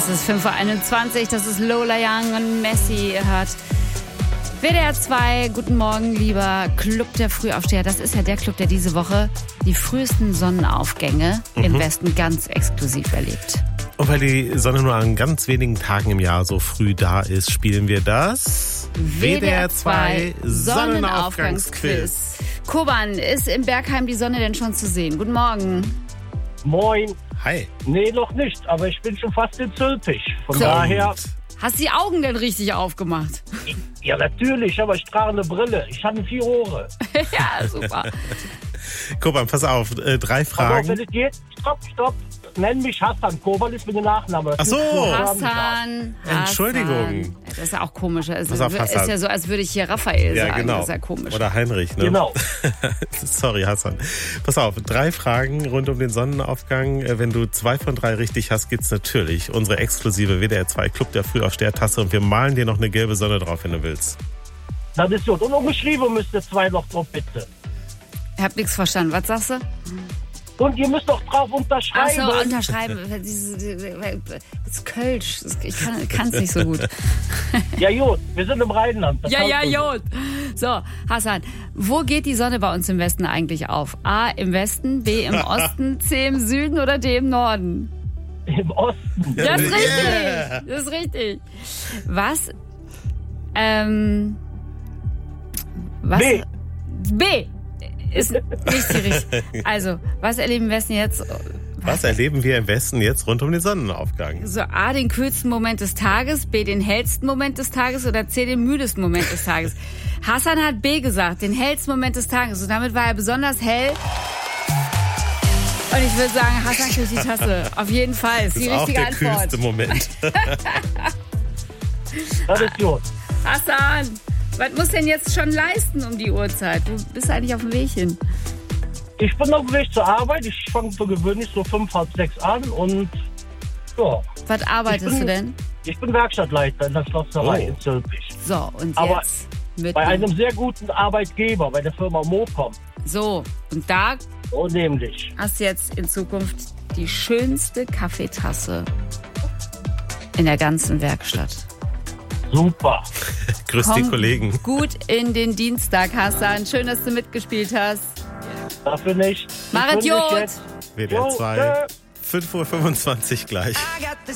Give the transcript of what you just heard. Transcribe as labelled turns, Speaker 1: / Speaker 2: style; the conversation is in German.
Speaker 1: Es ist 5:21 Uhr, das ist Lola Young und Messi. Ihr hört WDR 2, guten Morgen, lieber Club der Frühaufsteher. Das ist ja der Club, der diese Woche die frühesten Sonnenaufgänge im Westen ganz exklusiv erlebt.
Speaker 2: Und weil die Sonne nur an ganz wenigen Tagen im Jahr so früh da ist, spielen wir das
Speaker 1: WDR 2 Sonnenaufgangsquiz. Koban, ist im Bergheim die Sonne denn schon zu sehen? Guten Morgen.
Speaker 3: Moin.
Speaker 2: Hi.
Speaker 3: Nee, noch nicht, aber ich bin schon fast in Zülpich. Von daher...
Speaker 1: Hast du die Augen denn richtig aufgemacht?
Speaker 3: Ja, natürlich, aber ich trage eine Brille. Ich habe 4 Ohren.
Speaker 1: Ja, super.
Speaker 2: Koban, pass auf, 3 Fragen.
Speaker 3: Aber wenn es geht, stopp. Nenn mich Hassan. Koban ist mit dem Nachname.
Speaker 2: Ach so.
Speaker 1: Hassan.
Speaker 2: Entschuldigung.
Speaker 1: Das ist ja auch komisch. Es
Speaker 2: Pass auf, Hassan.
Speaker 1: ist ja so, als würde ich hier Raphael sagen.
Speaker 2: Genau.
Speaker 1: Das ist ja komisch.
Speaker 2: Oder Heinrich, ne?
Speaker 3: Genau.
Speaker 2: Sorry, Hassan. Pass auf, 3 Fragen rund um den Sonnenaufgang. Wenn du 2 von 3 richtig hast, gibt's natürlich unsere exklusive WDR 2 Club der Frühaufsteher-Tasse und wir malen dir noch eine gelbe Sonne drauf, wenn du willst.
Speaker 3: Das ist gut. Und umgeschrieben müsst ihr 2 noch drauf, bitte.
Speaker 1: Ich hab nichts verstanden. Was sagst du?
Speaker 3: Und ihr müsst doch drauf unterschreiben.
Speaker 1: Ach so, unterschreiben. Das ist Kölsch. Ich kann es nicht so gut.
Speaker 3: Ja, gut. Wir sind im Rheinland.
Speaker 1: Ja, gut. So, Hassan, wo geht die Sonne bei uns im Westen eigentlich auf? A, im Westen, B, im Osten, C, im Süden oder D, im Norden?
Speaker 3: Im Osten.
Speaker 1: Das ist richtig. Das ist richtig. Was?
Speaker 3: B.
Speaker 1: B. Ist nicht die richtige. Also, was erleben wir im Westen jetzt?
Speaker 2: Was erleben wir im Westen jetzt rund um den Sonnenaufgang?
Speaker 1: So, A, den kühlsten Moment des Tages, B, den hellsten Moment des Tages oder C, den müdesten Moment des Tages. Hassan hat B gesagt, den hellsten Moment des Tages. Und damit war er besonders hell. Und ich würde sagen, Hassan kriegt die Tasse. Auf jeden Fall. Ist die richtige
Speaker 2: Antwort. Das ist auch der kühlste Moment.
Speaker 3: Das ist gut.
Speaker 1: Hassan, was musst du denn jetzt schon leisten um die Uhrzeit? Du bist eigentlich auf dem Weg hin.
Speaker 3: Ich bin auf dem Weg zur Arbeit. Ich fange für gewöhnlich so 5, halb 6 an und ja.
Speaker 1: Was arbeitest du denn?
Speaker 3: Ich bin Werkstattleiter in der Schlosserei in Zülpich.
Speaker 1: So, und jetzt
Speaker 3: Aber
Speaker 1: mit
Speaker 3: bei einem sehr guten Arbeitgeber, bei der Firma Mopom.
Speaker 1: So, und da
Speaker 3: So nämlich.
Speaker 1: hast du jetzt in Zukunft die schönste Kaffeetasse in der ganzen Werkstatt.
Speaker 3: Super.
Speaker 2: Grüß die Kollegen.
Speaker 1: Gut in den Dienstag, Hassan. Schön, dass du mitgespielt hast.
Speaker 3: Dafür nicht.
Speaker 1: Marit Jod.
Speaker 2: WDR 2, 5:25 Uhr gleich.